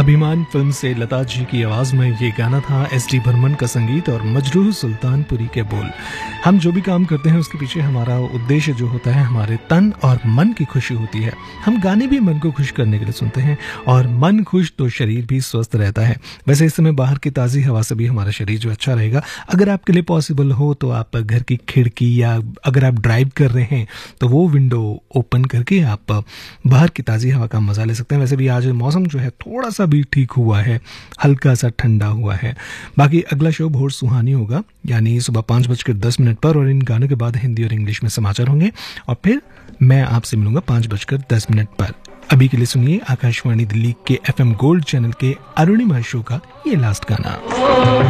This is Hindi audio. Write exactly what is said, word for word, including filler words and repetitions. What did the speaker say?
अभिमान फिल्म से लता जी की आवाज में ये गाना था, एस डी बर्मन का संगीत और मजरूह सुल्तानपुरी के बोल। हम जो भी काम करते हैं उसके पीछे हमारा उद्देश्य जो होता है हमारे तन और मन की खुशी होती है। हम गाने भी मन को खुश करने के लिए सुनते हैं और मन खुश तो शरीर भी स्वस्थ रहता है। वैसे इस समय बाहर की ताज़ी हवा से भी हमारा शरीर जो अच्छा रहेगा। अगर आपके लिए पॉसिबल हो तो आप घर की खिड़की या अगर आप ड्राइव कर रहे हैं तो वो विंडो ओपन करके आप बाहर की ताज़ी हवा का मजा ले सकते हैं। वैसे भी आज मौसम जो है थोड़ा सा भी ठीक हुआ है, हल्का सा ठंडा हुआ है। बाकी अगला शो बहुत सुहानी होगा, यानी सुबह पाँच बजकर दस मिनट पर, और इन गानों के बाद हिंदी और इंग्लिश में समाचार होंगे और फिर मैं आपसे मिलूंगा पाँच बजकर दस मिनट पर। अभी के लिए सुनिए आकाशवाणी दिल्ली के एफ एम गोल्ड चैनल के अरुणिमा शो का ये लास्ट गाना।